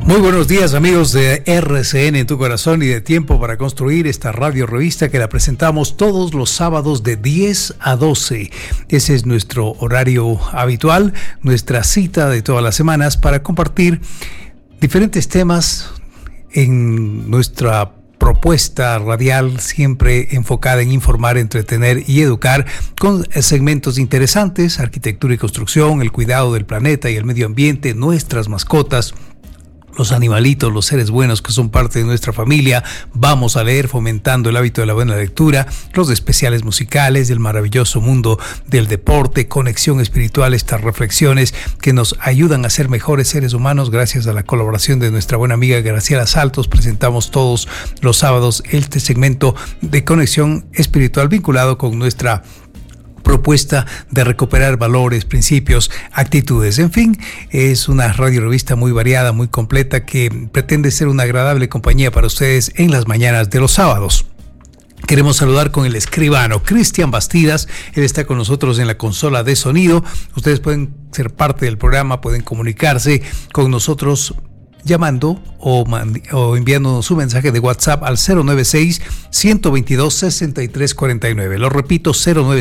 Muy buenos días, amigos de RCN en tu corazón y de Tiempo para Construir, esta radio revista que la presentamos todos los sábados de 10 a 12. Ese es nuestro horario habitual, nuestra cita de todas las semanas para compartir diferentes temas en nuestra propuesta radial, siempre enfocada en informar, entretener y educar, con segmentos interesantes: arquitectura y construcción, el cuidado del planeta y el medio ambiente, nuestras mascotas, los animalitos, los seres buenos que son parte de nuestra familia. Vamos a leer, fomentando el hábito de la buena lectura, los especiales musicales del maravilloso mundo del deporte, conexión espiritual, estas reflexiones que nos ayudan a ser mejores seres humanos gracias a la colaboración de nuestra buena amiga Graciela Saltos. Presentamos todos los sábados este segmento de conexión espiritual vinculado con nuestra propuesta de recuperar valores, principios, actitudes. En fin, es una radio revista muy variada, muy completa, que pretende ser una agradable compañía para ustedes en las mañanas de los sábados. Queremos saludar con el escribano Cristian Bastidas. Él está con nosotros en la consola de sonido. Ustedes pueden ser parte del programa, pueden comunicarse con nosotros llamando o enviándonos un mensaje de WhatsApp al 096-122-6349. Lo repito,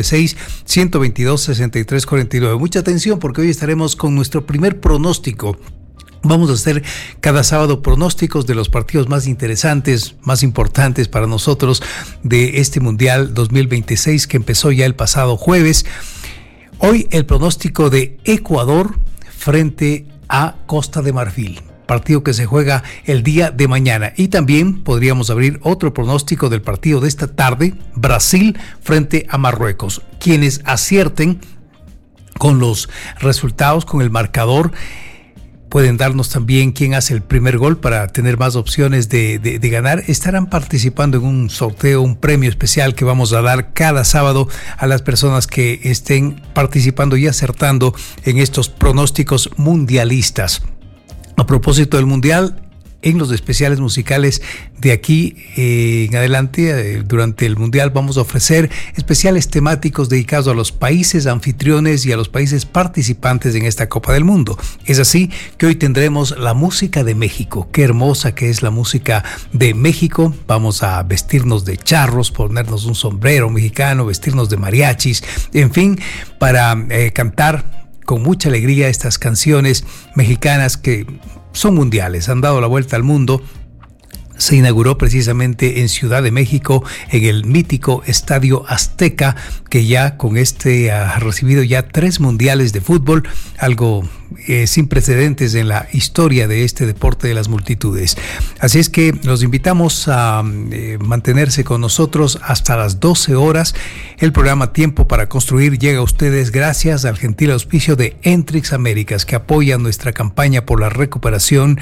096-122-6349. Mucha atención, porque hoy estaremos con nuestro primer pronóstico. Vamos a hacer cada sábado pronósticos de los partidos más interesantes, más importantes para nosotros de este Mundial 2026 que empezó ya el pasado jueves. Hoy el pronóstico de Ecuador frente a Costa de Marfil, partido que se juega el día de mañana. Y también podríamos abrir otro pronóstico del partido de esta tarde, Brasil frente a Marruecos. Quienes acierten con los resultados, con el marcador, pueden darnos también quién hace el primer gol para tener más opciones de ganar. Estarán participando en un sorteo, un premio especial que vamos a dar cada sábado a las personas que estén participando y acertando en estos pronósticos mundialistas. A propósito del Mundial, en los especiales musicales de aquí en adelante, durante el Mundial, vamos a ofrecer especiales temáticos dedicados a los países anfitriones y a los países participantes en esta Copa del Mundo. Es así que hoy tendremos la música de México. Qué hermosa que es la música de México. Vamos a vestirnos de charros, ponernos un sombrero mexicano, vestirnos de mariachis, en fin, para cantar con mucha alegría estas canciones mexicanas que son mundiales, han dado la vuelta al mundo. Se inauguró precisamente en Ciudad de México, en el mítico Estadio Azteca, que ya con este ha recibido ya 3 mundiales de fútbol, algo sin precedentes en la historia de este deporte de las multitudes. Así es que los invitamos a mantenerse con nosotros hasta las 12 horas. El programa Tiempo para Construir llega a ustedes gracias al gentil auspicio de Entrix Américas, que apoya nuestra campaña por la recuperación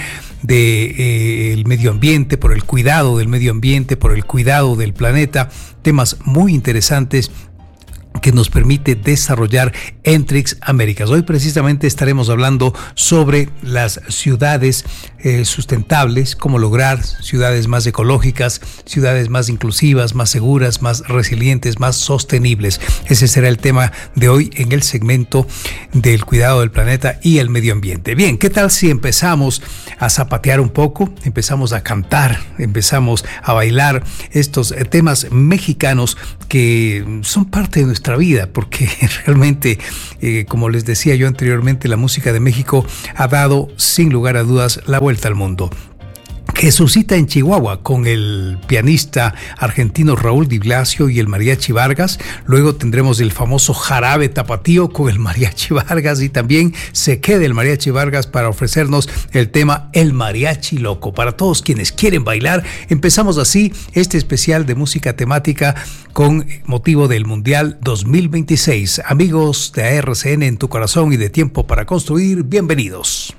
del medio ambiente, por el cuidado del medio ambiente, por el cuidado del planeta. Temas muy interesantes que nos permite desarrollar Entrix Américas. Hoy precisamente estaremos hablando sobre las ciudades sustentables, cómo lograr ciudades más ecológicas, ciudades más inclusivas, más seguras, más resilientes, más sostenibles. Ese será el tema de hoy en el segmento del cuidado del planeta y el medio ambiente. Bien, ¿qué tal si empezamos a zapatear un poco? Empezamos a cantar, empezamos a bailar estos temas mexicanos que son parte de nuestra vida, porque realmente, como les decía yo anteriormente, la música de México ha dado sin lugar a dudas la vuelta al mundo. Jesucita en Chihuahua, con el pianista argentino Raúl Di Blasio y el Mariachi Vargas. Luego tendremos el famoso Jarabe Tapatío con el Mariachi Vargas, y también se queda el Mariachi Vargas para ofrecernos el tema El Mariachi Loco. Para todos quienes quieren bailar, empezamos así este especial de música temática con motivo del Mundial 2026. Amigos de RCN en tu corazón y de Tiempo para Construir, bienvenidos.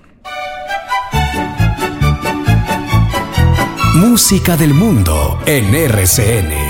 Música del mundo en RCN.